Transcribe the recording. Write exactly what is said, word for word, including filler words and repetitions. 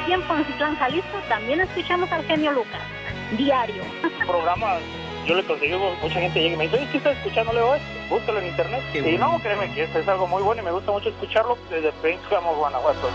aquí en Poncitlán, Jalisco, también escuchamos al genio Lucas, diario. Programa, yo le conseguí, mucha gente llega y me dice, oye, ¿qué estás escuchando? Le digo, búscalo en internet. Qué y bueno. No, créeme que es, es algo muy bueno y me gusta mucho escucharlo desde Pénjamo, Guanajuato.